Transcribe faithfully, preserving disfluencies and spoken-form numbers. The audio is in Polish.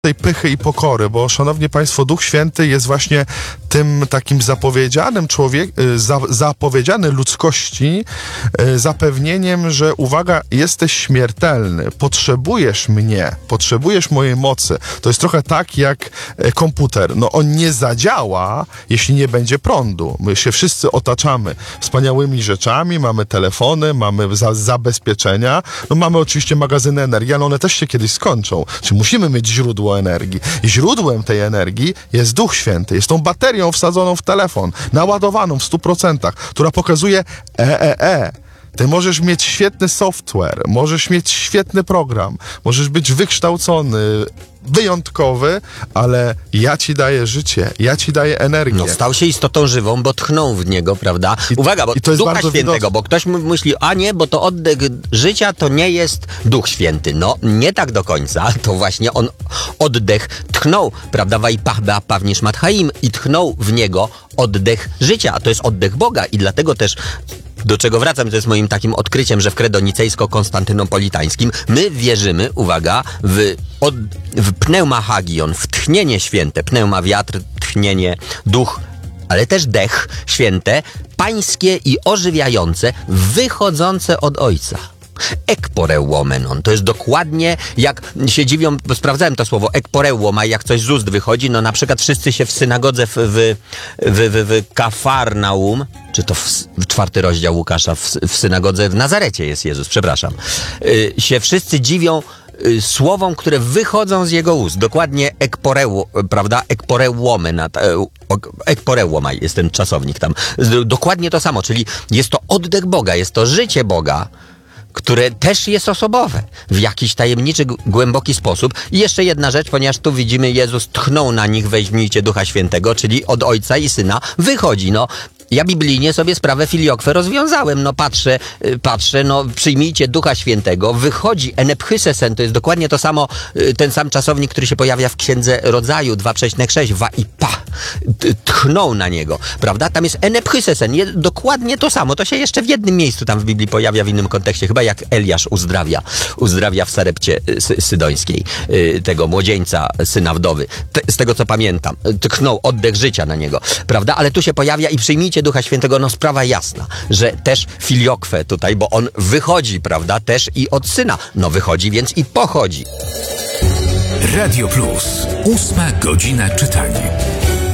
tej pychy i pokory, bo szanowni państwo, Duch Święty jest właśnie tym takim zapowiedzianym człowiek, za, zapowiedziany ludzkości e, zapewnieniem, że uwaga, jesteś śmiertelny, potrzebujesz mnie, potrzebujesz mojej mocy. To jest trochę tak jak e, komputer. No on nie zadziała, jeśli nie będzie prądu. My się wszyscy otaczamy wspaniałymi rzeczami, mamy telefony, mamy za, zabezpieczenia, no mamy oczywiście magazyny energii, ale one też się kiedyś skończą. Czyli musimy mieć źródło energii. I źródłem tej energii jest Duch Święty. Jest tą baterią wsadzoną w telefon, naładowaną w stu procentach, która pokazuje e, e, e. Ty możesz mieć świetny software, możesz mieć świetny program, możesz być wykształcony, wyjątkowy, ale ja ci daję życie, ja ci daję energię. No stał się istotą żywą, bo tchnął w niego, prawda? I, Uwaga, bo i to jest Ducha bardzo Świętego, widoczne. bo ktoś myśli, a nie, bo to oddech życia to nie jest Duch Święty. No, nie tak do końca. To właśnie on oddech tchnął, prawda? Wajpach beapawnisz matchaim i tchnął w niego oddech życia, a to jest oddech Boga i dlatego też do czego wracam, to jest moim takim odkryciem, że w credo nicejsko-konstantynopolitańskim my wierzymy, uwaga, w, od, w pneuma hagion, w tchnienie święte, pneuma wiatr, tchnienie duch, ale też dech święte, pańskie i ożywiające, wychodzące od Ojca. Ekporeuomenon. To jest dokładnie jak się dziwią, bo sprawdzałem to słowo ekporeuomai, jak coś z ust wychodzi, no na przykład wszyscy się w synagodze w, w, w, w, w Kafarnaum, czy to w, w czwarty rozdział Łukasza, w, w synagodze w Nazarecie jest Jezus, przepraszam, y, się wszyscy dziwią y, słowom, które wychodzą z jego ust. Dokładnie ekporeu, prawda? Ekporeuomen, ekporeuomai jest ten czasownik tam. Dokładnie to samo, czyli jest to oddech Boga, jest to życie Boga, które też jest osobowe w jakiś tajemniczy, głęboki sposób. I jeszcze jedna rzecz, ponieważ tu widzimy, Jezus tchnął na nich, weźmijcie Ducha Świętego, czyli od Ojca i Syna wychodzi. No, ja biblijnie sobie sprawę filiokwę rozwiązałem. No patrzę, patrzę, no przyjmijcie Ducha Świętego, wychodzi enepchysesen, to jest dokładnie to samo, ten sam czasownik, który się pojawia w Księdze Rodzaju, dwa przecinek sześć, wa i pa, tchnął na niego, prawda? Tam jest enepchysesen, dokładnie to samo, to się jeszcze w jednym miejscu tam w Biblii pojawia, w innym kontekście, chyba jak Eliasz uzdrawia, uzdrawia w Sarepcie Sydońskiej tego młodzieńca, syna wdowy, z tego co pamiętam, tchnął oddech życia na niego, prawda? Ale tu się pojawia i przyjmijcie Ducha Świętego, no sprawa jasna, że też filiokwę tutaj, bo on wychodzi, prawda, też i od Syna. No wychodzi, więc i pochodzi. Radio Plus. Ósma godzina czytania.